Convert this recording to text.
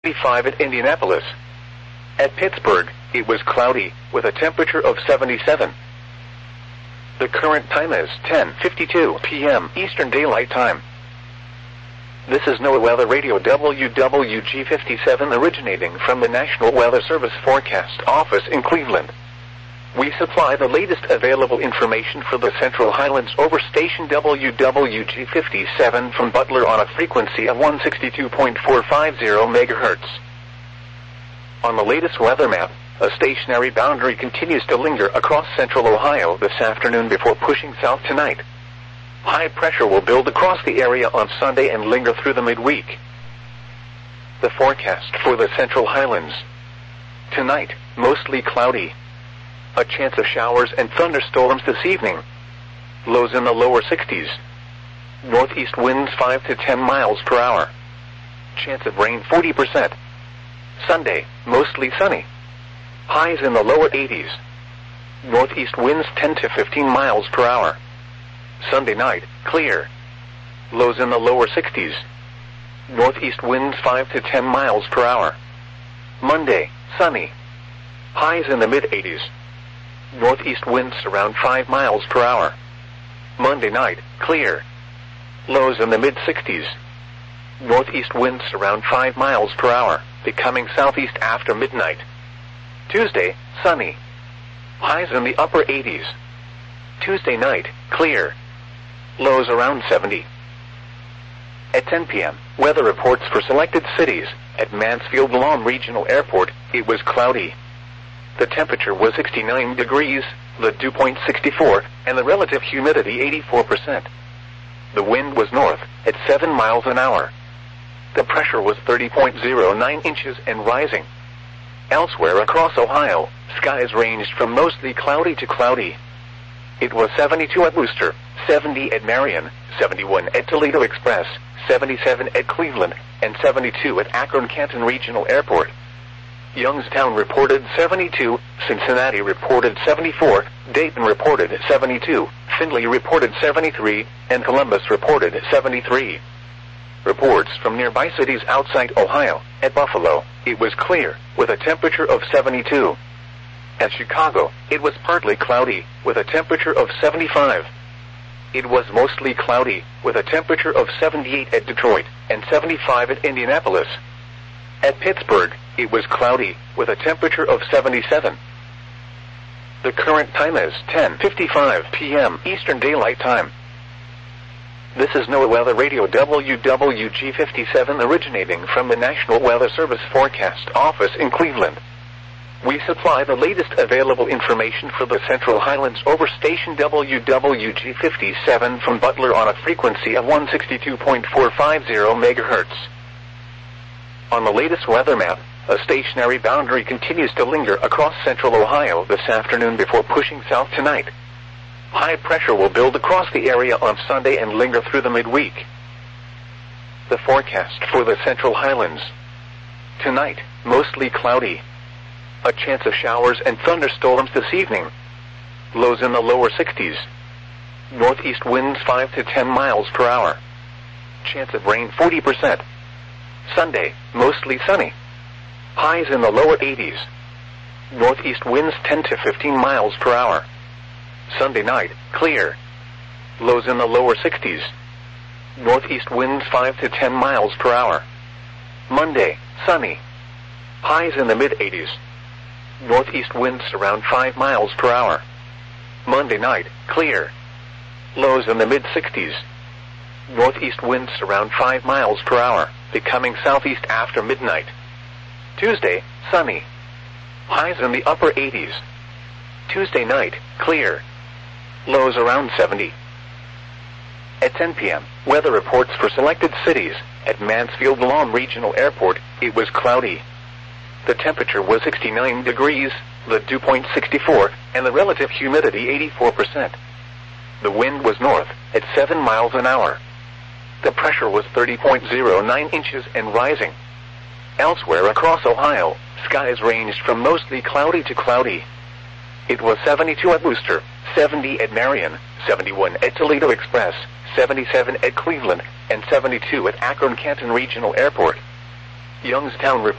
75 at Indianapolis. At Pittsburgh, it was cloudy, with a temperature of 77. The current time is 10:52 p.m. Eastern Daylight Time. This is NOAA Weather Radio WWG57 originating from the National Weather Service Forecast Office in Cleveland. We supply the latest available information for the Central Highlands over station WWG57 from Butler on a frequency of 162.450 MHz. On the latest weather map, a stationary boundary continues to linger across central Ohio this afternoon before pushing south tonight. High pressure will build across the area on Sunday and linger through the midweek. The forecast for the Central Highlands. Tonight, mostly cloudy. A chance of showers and thunderstorms this evening. Lows in the lower 60s. Northeast winds 5 to 10 miles per hour. Chance of rain 40%. Sunday, mostly sunny. Highs in the lower 80s. Northeast winds 10 to 15 miles per hour. Sunday night, clear. Lows in the lower 60s. Northeast winds 5 to 10 miles per hour. Monday, sunny. Highs in the mid-80s. Northeast winds around 5 miles per hour. Monday night, clear. Lows in the mid-60s. Northeast winds around 5 miles per hour, becoming southeast after midnight. Tuesday, sunny. Highs in the upper 80s. Tuesday night, clear. Lows around 70. At 10 p.m., weather reports for selected cities. At Mansfield-Lom Regional Airport, it was cloudy. The temperature was 69 degrees, the dew point 64, and the relative humidity 84%. The wind was north at 7 miles an hour. The pressure was 30.09 inches and rising. Elsewhere across Ohio, skies ranged from mostly cloudy to cloudy. It was 72 at Wooster, 70 at Marion, 71 at Toledo Express, 77 at Cleveland, and 72 at Akron-Canton Regional Airport. Youngstown reported 72, Cincinnati reported 74, Dayton reported 72, Findlay reported 73, and Columbus reported 73. Reports from nearby cities outside Ohio. At Buffalo, it was clear, with a temperature of 72. At Chicago, it was partly cloudy, with a temperature of 75. It was mostly cloudy, with a temperature of 78 at Detroit, and 75 at Indianapolis. At Pittsburgh, it was cloudy, with a temperature of 77. The current time is 10:55 p.m. Eastern Daylight Time. This is NOAA Weather Radio WWG57 originating from the National Weather Service Forecast Office in Cleveland. We supply the latest available information for the Central Highlands over station WWG57 from Butler on a frequency of 162.450 MHz. On the latest weather map, a stationary boundary continues to linger across central Ohio this afternoon before pushing south tonight. High pressure will build across the area on Sunday and linger through the midweek. The forecast for the Central Highlands. Tonight, mostly cloudy. A chance of showers and thunderstorms this evening. Lows in the lower 60s. Northeast winds 5 to 10 miles per hour. Chance of rain 40%. Sunday, mostly sunny. Highs in the lower 80s. Northeast winds 10 to 15 miles per hour. Sunday night, clear. Lows in the lower 60s. Northeast winds 5 to 10 miles per hour. Monday, sunny. Highs in the mid-80s. Northeast winds around 5 miles per hour. Monday night, clear. Lows in the mid-60s. Northeast winds around 5 miles per hour, becoming southeast after midnight. Tuesday, sunny. Highs in the upper 80s. Tuesday night, clear. Lows around 70. At 10 p.m., weather reports for selected cities. At Mansfield-Lom Regional Airport, it was cloudy. The temperature was 69 degrees, the dew point 64, and the relative humidity 84%. The wind was north at 7 miles an hour. The pressure was 30.09 inches and rising. Elsewhere across Ohio, skies ranged from mostly cloudy to cloudy. It was 72 at Wooster, 70 at Marion, 71 at Toledo Express, 77 at Cleveland, and 72 at Akron-Canton Regional Airport. Youngstown reported